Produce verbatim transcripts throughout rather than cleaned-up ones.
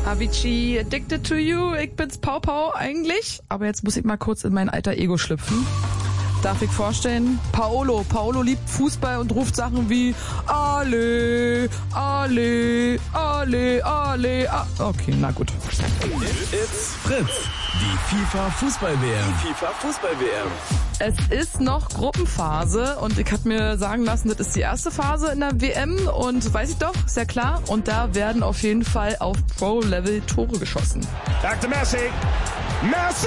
Avicii, Addicted to You, ich bin's Pau Pau eigentlich. Aber jetzt muss ich mal kurz in mein alter Ego schlüpfen. Darf ich vorstellen? Paolo. Paolo liebt Fußball und ruft Sachen wie Ale, Ale, Ale, Ale, A. Okay, na gut. It's Fritz. Die FIFA-Fußball-W M. Die FIFA-Fußball-W M. Es ist noch Gruppenphase und ich habe mir sagen lassen, das ist die erste Phase in der W M und weiß ich doch, ist ja klar. Und da werden auf jeden Fall auf Pro-Level Tore geschossen. Back to Messi. Messi!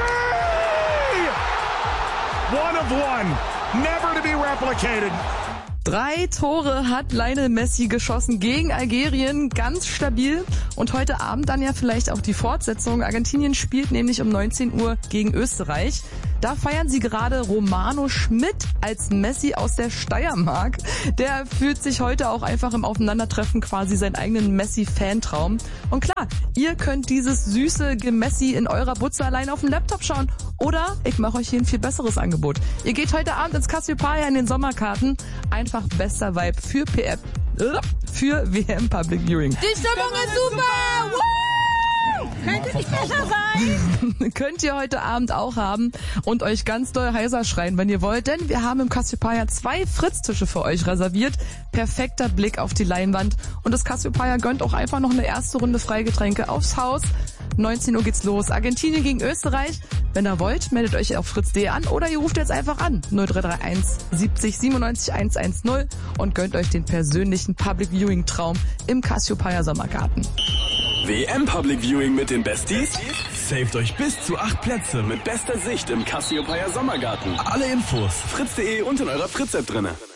One of one. Never to be replicated. Drei Tore hat Lionel Messi geschossen gegen Algerien, ganz stabil. Und heute Abend dann ja vielleicht auch die Fortsetzung. Argentinien spielt nämlich um neunzehn Uhr gegen Österreich. Da feiern sie gerade Romano Schmidt als Messi aus der Steiermark. Der fühlt sich heute auch einfach im Aufeinandertreffen quasi seinen eigenen Messi-Fantraum. Und klar, ihr könnt dieses süße Gemessi in eurer Butze allein auf dem Laptop schauen. Oder ich mache euch hier ein viel besseres Angebot. Ihr geht heute Abend ins Cassiopeia in den Sommerkarten. Einfach bester Vibe für P F, für W M Public Viewing. Die Stimmung ist super! Woo! Könnte nicht besser sein. Könnt ihr heute Abend auch haben und euch ganz doll heiser schreien, wenn ihr wollt, denn wir haben im Cassiopeia zwei Fritz-Tische für euch reserviert. Perfekter Blick auf die Leinwand und das Cassiopeia gönnt auch einfach noch eine erste Runde Freigetränke aufs Haus. neunzehn Uhr geht's los. Argentinien gegen Österreich. Wenn ihr wollt, meldet euch auf fritz punkt de an oder ihr ruft jetzt einfach an. null drei drei eins siebzig siebenundneunzig hundertzehn und gönnt euch den persönlichen Public Viewing Traum im Cassiopeia Sommergarten. W M Public Viewing mit den Besties? Saved euch bis zu acht Plätze mit bester Sicht im Cassiopeia Sommergarten. Alle Infos fritz punkt de und in eurer Fritz-App drinne.